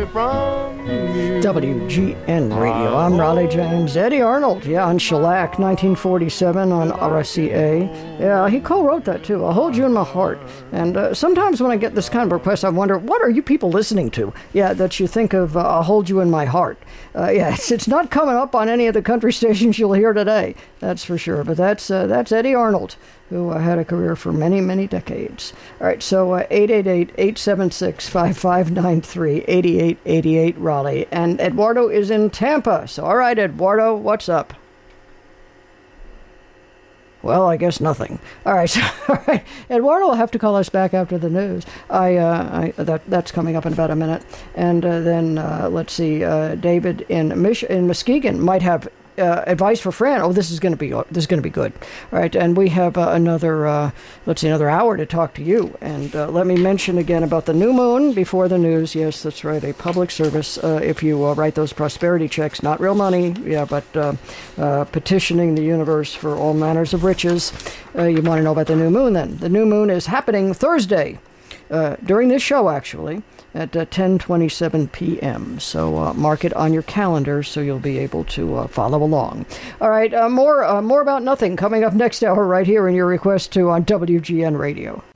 from you. WGN Radio. I'm Raleigh James. Eddie Arnold, on Shellac, 1947 on RCA. Yeah, he co-wrote that too. I'll Hold You in My Heart. And sometimes when I get this kind of request, I wonder, what are you people listening to? Yeah, that you think of I'll Hold You in My Heart. It's not coming up on any of the country stations you'll hear today, that's for sure. But that's Eddie Arnold, who had a career for many, many decades. All right, so 888-876-5593, 8888 Raleigh. And Eduardo is in Tampa. So, all right, Eduardo, what's up? Well, I guess nothing. All right, so, all right. Eduardo will have to call us back after the news. That's coming up in about a minute. And then, let's see, David in Muskegon might have advice for Fran. Oh, this is going to be good. All right, and we have another hour to talk to you. And let me mention again about the new moon before the news. Yes, that's right, a public service. If you write those prosperity checks, not real money, but petitioning the universe for all manners of riches. You want to know about the new moon then. The new moon is happening Thursday, during this show actually, at 10:27 p.m. So mark it on your calendar so you'll be able to follow along. All right, more about nothing coming up next hour right here in your request to on WGN Radio.